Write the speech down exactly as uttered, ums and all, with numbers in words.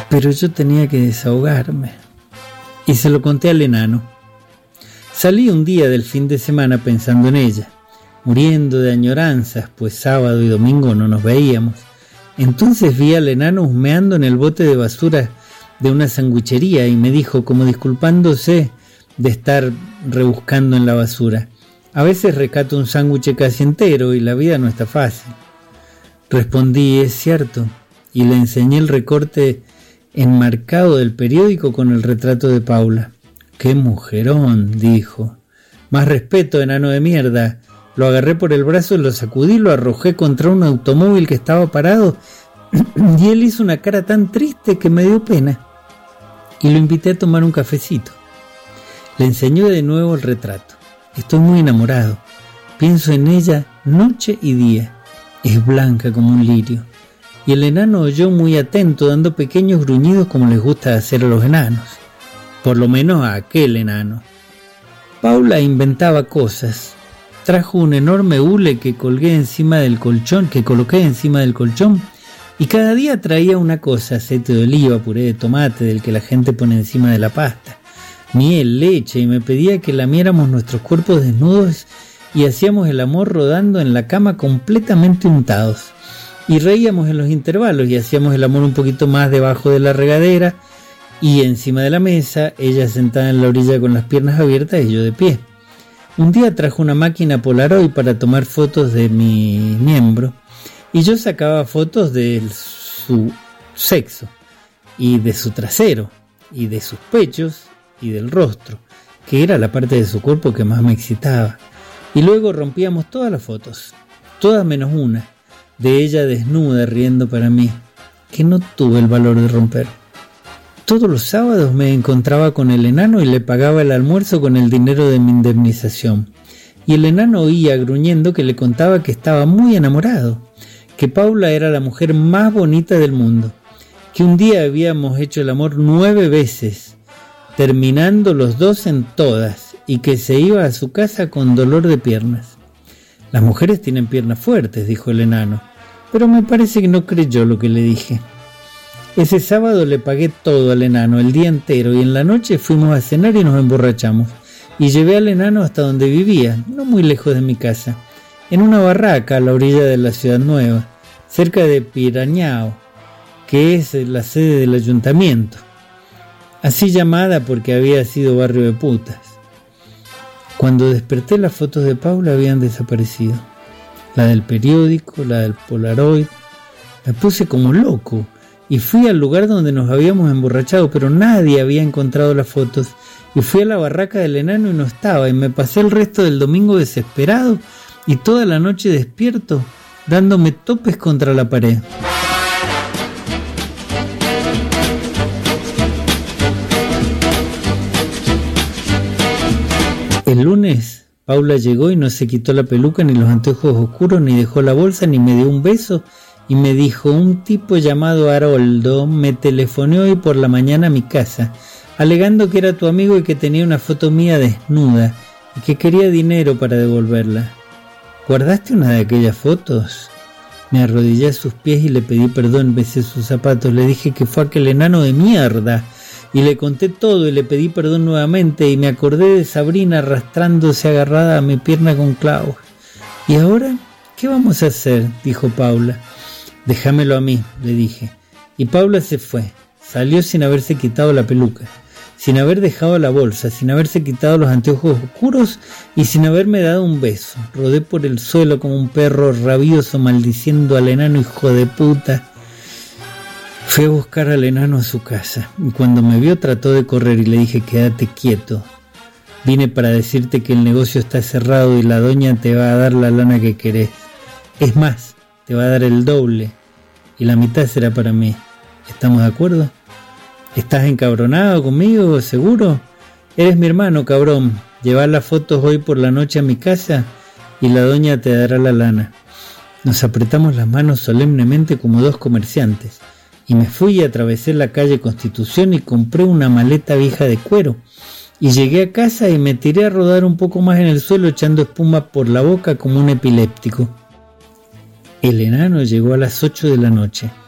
pero yo tenía que desahogarme. Y se lo conté al enano. Salí un día del fin de semana pensando en ella, muriendo de añoranzas, pues sábado y domingo no nos veíamos. Entonces vi al enano husmeando en el bote de basura de una sanguichería y me dijo, como disculpándose de estar rebuscando en la basura: a veces rescato un sándwich casi entero y la vida no está fácil. Respondí: es cierto, y le enseñé el recorte enmarcado del periódico con el retrato de Paula. ¡Qué mujerón!, dijo. Más respeto, enano de mierda. Lo agarré por el brazo, lo sacudí, lo arrojé contra un automóvil que estaba parado y él hizo una cara tan triste que me dio pena. Y lo invité a tomar un cafecito. Le enseñó de nuevo el retrato. Estoy muy enamorado. Pienso en ella noche y día. Es blanca como un lirio. Y el enano oyó muy atento, dando pequeños gruñidos como les gusta hacer a los enanos. Por lo menos a aquel enano. Paula inventaba cosas. Trajo un enorme hule que colgué encima del colchón, que coloqué encima del colchón, y cada día traía una cosa: aceite de oliva, puré de tomate, del que la gente pone encima de la pasta, miel, leche, y me pedía que lamiéramos nuestros cuerpos desnudos y hacíamos el amor rodando en la cama completamente untados. Y reíamos en los intervalos y hacíamos el amor un poquito más debajo de la regadera y encima de la mesa, ella sentada en la orilla con las piernas abiertas y yo de pie. Un día trajo una máquina Polaroid para tomar fotos de mi miembro y yo sacaba fotos de su sexo y de su trasero y de sus pechos y del rostro, que era la parte de su cuerpo que más me excitaba. Y luego rompíamos todas las fotos, todas menos una, de ella desnuda riendo para mí, que no tuve el valor de romper. Todos los sábados me encontraba con el enano y le pagaba el almuerzo con el dinero de mi indemnización. Y el enano oía gruñendo que le contaba que estaba muy enamorado, que Paula era la mujer más bonita del mundo, que un día habíamos hecho el amor nueve veces, terminando los dos en todas, y que se iba a su casa con dolor de piernas. Las mujeres tienen piernas fuertes, dijo el enano, pero me parece que no creyó lo que le dije. Ese sábado le pagué todo al enano, el día entero, y en la noche fuimos a cenar y nos emborrachamos. Y llevé al enano hasta donde vivía, no muy lejos de mi casa, en una barraca a la orilla de la Ciudad Nueva, cerca de Pirañao, que es la sede del ayuntamiento, así llamada porque había sido barrio de putas. Cuando desperté, las fotos de Paula habían desaparecido. La del periódico, la del Polaroid. Me puse como loco y fui al lugar donde nos habíamos emborrachado, pero nadie había encontrado las fotos. Y fui a la barraca del enano y no estaba, y me pasé el resto del domingo desesperado y toda la noche despierto, dándome topes contra la pared. El lunes, Paula llegó y no se quitó la peluca ni los anteojos oscuros, ni dejó la bolsa, ni me dio un beso, y me dijo: un tipo llamado Haroldo me telefoneó hoy por la mañana a mi casa, alegando que era tu amigo y que tenía una foto mía desnuda, y que quería dinero para devolverla. ¿Guardaste una de aquellas fotos? Me arrodillé a sus pies y le pedí perdón, besé sus zapatos, le dije que fue aquel enano de mierda, y le conté todo y le pedí perdón nuevamente, y me acordé de Sabrina arrastrándose agarrada a mi pierna con clavos. ¿Y ahora qué vamos a hacer?, dijo Paula. Déjamelo a mí, le dije. Y Paula se fue, salió sin haberse quitado la peluca, sin haber dejado la bolsa, sin haberse quitado los anteojos oscuros y sin haberme dado un beso. Rodé por el suelo como un perro rabioso, maldiciendo al enano hijo de puta. Fui a buscar al enano a su casa, y cuando me vio trató de correr y le dije: quédate quieto. Vine para decirte que el negocio está cerrado y la doña te va a dar la lana que querés. Es más, te va a dar el doble, y la mitad será para mí. ¿Estamos de acuerdo? ¿Estás encabronado conmigo, seguro? Eres mi hermano, cabrón. Llevar las fotos hoy por la noche a mi casa y la doña te dará la lana. Nos apretamos las manos solemnemente como dos comerciantes, y me fui y atravesé la calle Constitución y compré una maleta vieja de cuero, y llegué a casa y me tiré a rodar un poco más en el suelo echando espuma por la boca como un epiléptico. El enano llegó a las ocho de la noche.